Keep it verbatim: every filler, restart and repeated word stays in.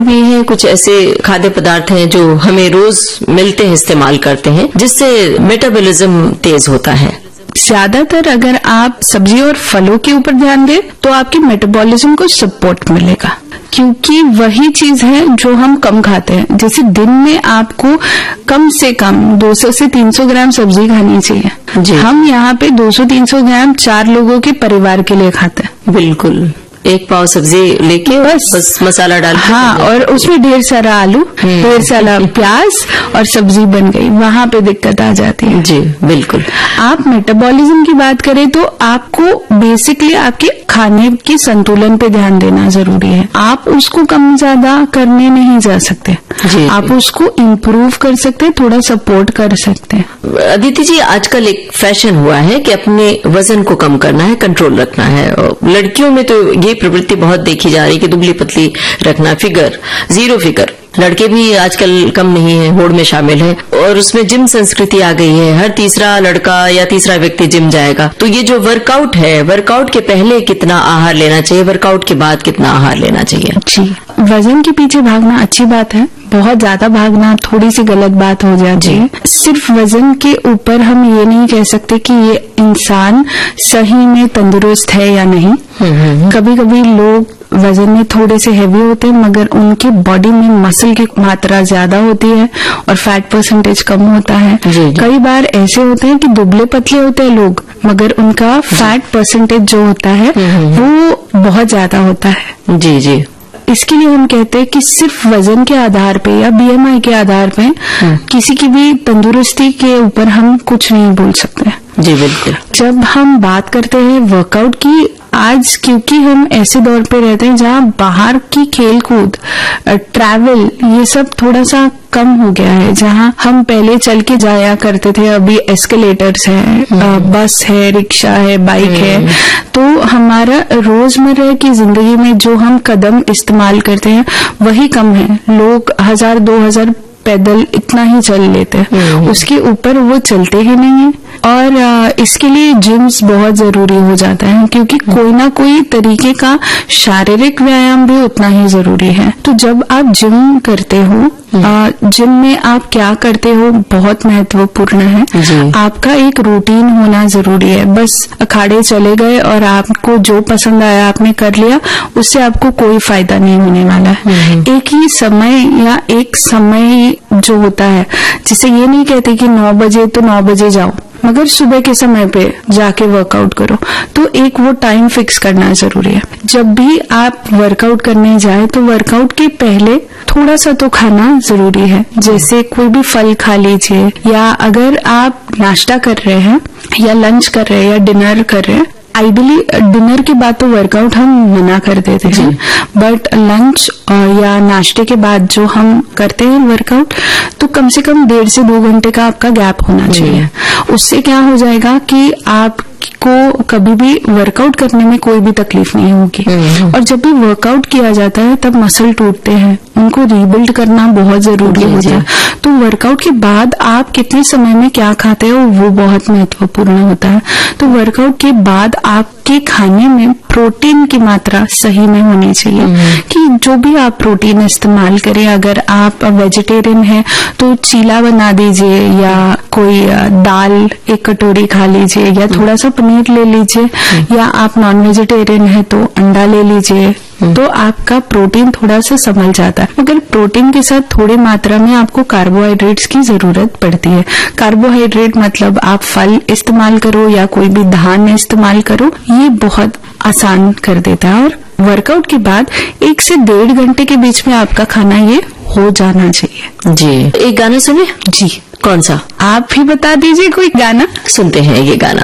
भी है, कुछ ऐसे खाद्य पदार्थ हैं जो हमें रोज मिलते हैं, इस्तेमाल करते हैं, जिससे मेटाबॉलिज्म तेज होता है। ज्यादातर अगर आप सब्जी और फलों के ऊपर ध्यान दें तो आपके मेटाबॉलिज्म को सपोर्ट मिलेगा, क्योंकि वही चीज है जो हम कम खाते हैं। जैसे दिन में आपको कम से कम दो सौ से तीन सौ ग्राम सब्जी खानी चाहिए। हम यहाँ पे दो सौ तीन सौ ग्राम चार लोगों के परिवार के लिए खाते हैं। बिल्कुल, एक पाव सब्जी लेके बस, बस मसाला डाल, हाँ, और उसमें ढेर सारा आलू, ढेर सारा प्याज और सब्जी बन गई, वहां पे दिक्कत आ जाती है। जी बिल्कुल। आप मेटाबॉलिज्म की बात करें तो आपको बेसिकली आपके खाने के संतुलन पे ध्यान देना जरूरी है। आप उसको कम ज्यादा करने नहीं जा सकते, जी, आप उसको इम्प्रूव कर सकते हैं, थोड़ा सपोर्ट कर सकते हैं। अदिति जी, आजकल एक फैशन हुआ है कि अपने वजन को कम करना है, कंट्रोल रखना है। लड़कियों में तो ये प्रवृत्ति बहुत देखी जा रही है कि दुबली पतली रखना, फिगर जीरो फिगर। लड़के भी आजकल कम नहीं है, होड़ में शामिल है, और उसमें जिम संस्कृति आ गई है। हर तीसरा लड़का या तीसरा व्यक्ति जिम जाएगा। तो ये जो वर्कआउट है, वर्कआउट के पहले कितना आहार लेना चाहिए, वर्कआउट के बाद कितना आहार लेना चाहिए? जी, वजन के पीछे भागना अच्छी बात है, बहुत ज्यादा भागना थोड़ी सी गलत बात हो जाती है। सिर्फ वजन के ऊपर हम ये नहीं कह सकते कि ये इंसान सही में तंदुरुस्त है या नहीं। कभी कभी लोग वजन में थोड़े से हैवी होते हैं मगर उनके बॉडी में मसल की मात्रा ज्यादा होती है और फैट परसेंटेज कम होता है। कई बार ऐसे होते हैं कि दुबले पतले होते हैं लोग मगर उनका फैट परसेंटेज जो होता है वो बहुत ज्यादा होता है। जी जी। इसके लिए हम कहते हैं कि सिर्फ वजन के आधार पे या बीएमआई के आधार पे किसी की भी तंदुरुस्ती के ऊपर हम कुछ नहीं बोल सकते। जी बिल्कुल। जब हम बात करते हैं वर्कआउट की, आज क्योंकि हम ऐसे दौर पे रहते हैं जहाँ बाहर की खेल कूद, ट्रैवल, ये सब थोड़ा सा कम हो गया है। जहाँ हम पहले चल के जाया करते थे, अभी एस्केलेटर्स है, बस है, रिक्शा है, बाइक है, तो हमारा रोजमर्रा की जिंदगी में जो हम कदम इस्तेमाल करते हैं वही कम है। लोग हजार दो हजार पैदल इतना ही चल लेते हैं, उसके ऊपर वो चलते ही नहीं है। और इसके लिए जिम्स बहुत जरूरी हो जाता है, क्योंकि कोई ना कोई तरीके का शारीरिक व्यायाम भी उतना ही जरूरी है। तो जब आप जिम करते हो, जिम में आप क्या करते हो बहुत महत्वपूर्ण है। आपका एक रूटीन होना जरूरी है। बस अखाड़े चले गए और आपको जो पसंद आया आपने कर लिया, उससे आपको कोई फायदा नहीं होने वाला है। एक ही समय या एक समय जो होता है, जिसे ये नहीं कहते कि नौ बजे तो नौ बजे जाओ, मगर सुबह के समय पे जाके वर्कआउट करो, तो एक वो टाइम फिक्स करना जरूरी है। जब भी आप वर्कआउट करने जाए तो वर्कआउट के पहले थोड़ा सा तो खाना जरूरी है। जैसे कोई भी फल खा लीजिए, या अगर आप नाश्ता कर रहे हैं या लंच कर रहे हैं या डिनर कर रहे हैं, आइडियली डिनर के बाद तो वर्कआउट हम मना कर देते हैं, बट लंच या नाश्ते के बाद जो हम करते हैं वर्कआउट, तो कम से कम डेढ़ से दो घंटे का आपका गैप होना चाहिए। उससे क्या हो जाएगा कि आप को कभी भी वर्कआउट करने में कोई भी तकलीफ नहीं होगी। और जब भी वर्कआउट किया जाता है तब मसल टूटते हैं, उनको रीबिल्ड करना बहुत जरूरी होता है। तो वर्कआउट के बाद आप कितने समय में क्या खाते हो वो बहुत महत्वपूर्ण होता है। तो वर्कआउट के बाद आपके खाने में प्रोटीन की मात्रा सही में होनी चाहिए, कि जो भी आप प्रोटीन इस्तेमाल करें, अगर आप वेजिटेरियन हैं तो चीला बना दीजिए, या कोई दाल एक कटोरी खा लीजिए, या थोड़ा सा पनीर ले लीजिए, या आप नॉन वेजिटेरियन है तो अंडा ले लीजिए, तो आपका प्रोटीन थोड़ा सा संभल जाता है। मगर प्रोटीन के साथ थोड़ी मात्रा में आपको कार्बोहाइड्रेट्स की जरूरत पड़ती है। कार्बोहाइड्रेट मतलब आप फल इस्तेमाल करो या कोई भी धान इस्तेमाल करो, ये बहुत आसान कर देता है। और वर्कआउट के बाद एक से डेढ़ घंटे के बीच में आपका खाना ये हो जाना चाहिए। जी, एक गाना सुने? जी। कौन सा? आप ही बता दीजिए कोई गाना। सुनते हैं ये गाना।